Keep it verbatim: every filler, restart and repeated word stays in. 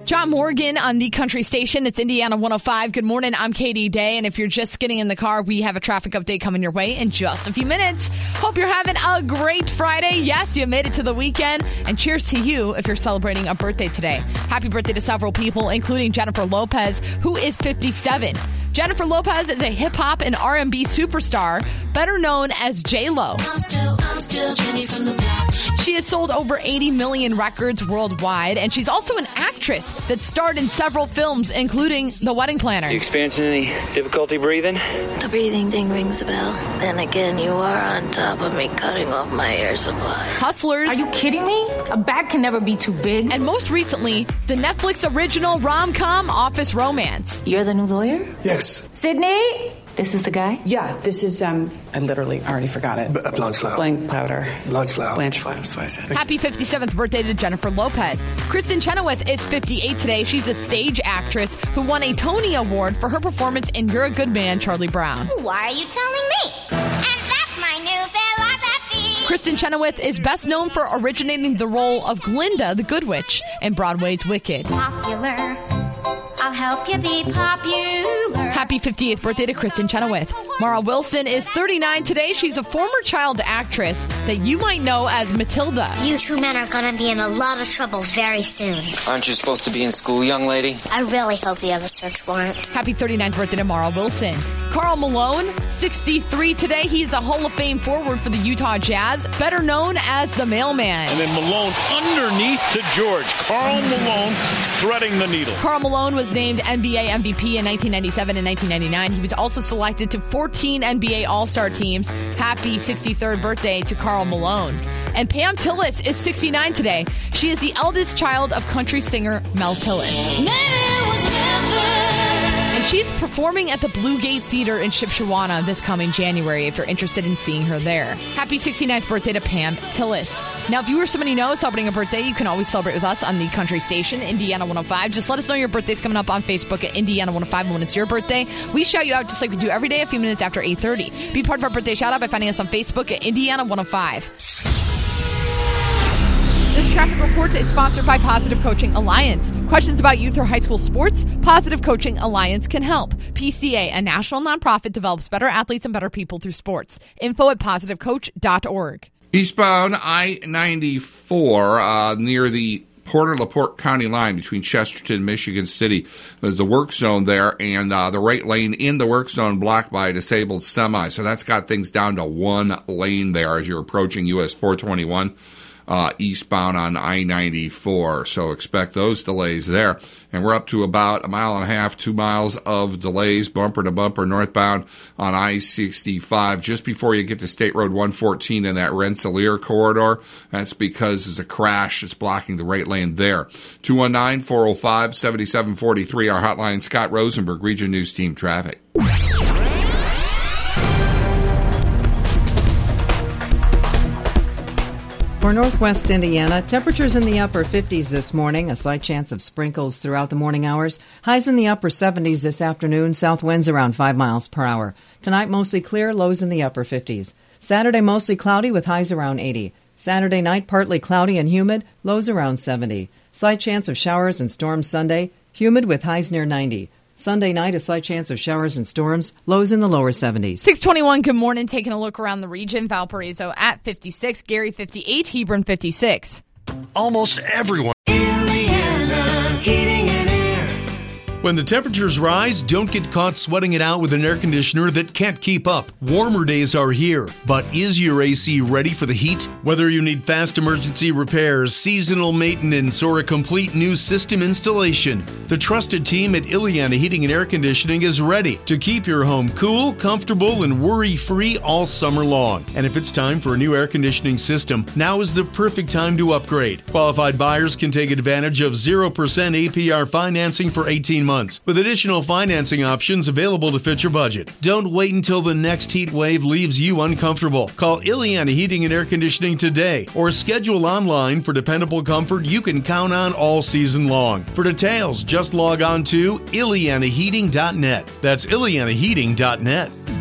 John Morgan on the Country Station. It's Indiana one oh five. Good morning. I'm Katie Day. And if you're just getting in the car, we have a traffic update coming your way in just a few minutes. Hope you're having a great Friday. Yes, you made it to the weekend. And cheers to you if you're celebrating a birthday today. Happy birthday to several people, including Jennifer Lopez, who is fifty-seven. Jennifer Lopez is a hip-hop and R and B superstar, better known as J-Lo. I'm still, I'm still Jenny from the block. She has sold over eighty million records worldwide, and she's also an actress that starred in several films, including The Wedding Planner. You experiencing any difficulty breathing? The breathing thing rings a bell. Then again, you are on top of me cutting off my air supply. Hustlers. Are you kidding me? A bag can never be too big. And most recently, the Netflix original rom-com Office Romance. You're the new lawyer? Yes. Sydney? This is the guy? Yeah, this is, um, I literally already forgot it. B- Blanche Flower. Blank powder. Blanche Flower. Blanche Flower, that's what I said. Happy fifty-seventh birthday to Jennifer Lopez. Kristen Chenoweth is fifty-eight today. She's a stage actress who won a Tony Award for her performance in You're a Good Man, Charlie Brown. Why are you telling me? And that's my new philosophy. Kristen Chenoweth is best known for originating the role of Glinda, the Good Witch, in Broadway's Wicked. Popular. I'll help you be popular. Happy fifty-eighth birthday to Kristen Chenoweth. Mara Wilson is thirty-nine today. She's a former child actress that you might know as Matilda. You two men are going to be in a lot of trouble very soon. Aren't you supposed to be in school, young lady? I really hope you have a search warrant. Happy thirty-ninth birthday to Mara Wilson. Karl Malone, sixty-three today. He's a Hall of Fame forward for the Utah Jazz, better known as the Mailman. And then Malone underneath to George. Karl Malone threading the needle. Karl Malone was named N B A M V P in nineteen ninety-seven and nineteen ninety-nine. He was also selected to fourteen N B A All-Star teams. Happy sixty-third birthday to Karl Malone. And Pam Tillis is sixty-nine today. She is the eldest child of country singer Mel Tillis. And she's performing at the Blue Gate Theater in Shipshewana this coming January if you're interested in seeing her there. Happy sixty-ninth birthday to Pam Tillis. Now, if you or somebody you know is celebrating a birthday, you can always celebrate with us on the Country Station, Indiana one oh five. Just let us know your birthday's coming up on Facebook at Indiana one oh five. And when it's your birthday, we shout you out just like we do every day a few minutes after eight thirty. Be part of our birthday shout-out by finding us on Facebook at Indiana one oh five. This traffic report is sponsored by Positive Coaching Alliance. Questions about youth or high school sports? Positive Coaching Alliance can help. P C A, a national nonprofit, develops better athletes and better people through sports. Info at positive coach dot org. Eastbound I ninety-four uh, near the Porter-LaPorte County line between Chesterton and Michigan City. There's the work zone there, and uh, the right lane in the work zone blocked by a disabled semi. So that's got things down to one lane there as you're approaching U S four twenty-one. Uh, eastbound on I ninety-four, so expect those delays there. And we're up to about a mile and a half, two miles of delays, bumper to bumper, northbound on I sixty-five, just before you get to State Road one fourteen in that Rensselaer corridor. That's because there's a crash that's blocking the right lane there. two one nine, four oh five, seven seven four three, our hotline. Scott Rosenberg, Region News Team Traffic. For Northwest Indiana, temperatures in the upper fifties this morning, a slight chance of sprinkles throughout the morning hours. Highs in the upper seventies this afternoon, south winds around five miles per hour. Tonight, mostly clear, lows in the upper fifties. Saturday, mostly cloudy with highs around eighty. Saturday night, partly cloudy and humid, lows around seventy. Slight chance of showers and storms Sunday, humid with highs near ninety. Sunday night, a slight chance of showers and storms, lows in the lower seventies. six twenty-one, good morning. Taking a look around the region. Valparaiso at fifty-six, Gary fifty-eight, Hebron fifty-six. Almost everyone. Indiana Heating and Air. When the temperatures rise, don't get caught sweating it out with an air conditioner that can't keep up. Warmer days are here, but is your A C ready for the heat? Whether you need fast emergency repairs, seasonal maintenance, or a complete new system installation, the trusted team at Ileana Heating and Air Conditioning is ready to keep your home cool, comfortable, and worry-free all summer long. And if it's time for a new air conditioning system, now is the perfect time to upgrade. Qualified buyers can take advantage of zero percent A P R financing for eighteen months, with additional financing options available to fit your budget. Don't wait until the next heat wave leaves you uncomfortable. Call Ileana Heating and Air Conditioning today, or schedule online for dependable comfort you can count on all season long. For details, just log on to Ileana Heating dot net. That's Ileana Heating dot net.